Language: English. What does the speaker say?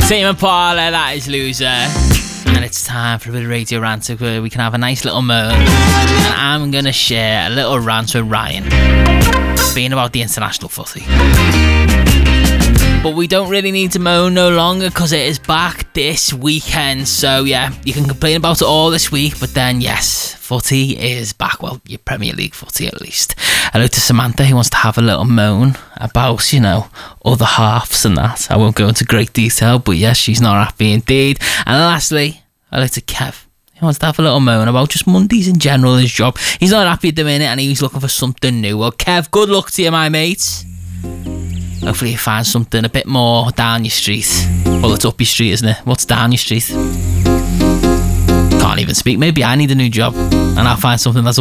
Tame Impala, that is Loser. And it's time for a bit of radio rant where we can have a nice little moan. And I'm going to share a little rant with Ryan, being about the international footy. But we don't really need to moan no longer because it is back this weekend. So yeah, you can complain about it all this week, but then yes, footy is back. Well, your Premier League footy at least. Hello to Samantha, who wants to have a little moan about, you know, other halves and that. I won't go into great detail, but yes, she's not happy indeed. And lastly, hello to Kev. He wants to have a little moan about just Mondays in general in his job. He's not happy at the minute and he's looking for something new. Well, Kev, good luck to you, my mate. Hopefully you find something a bit more down your street. Well, it's up your street, isn't it? What's down your street? Can't even speak. Maybe I need a new job and I'll find something that's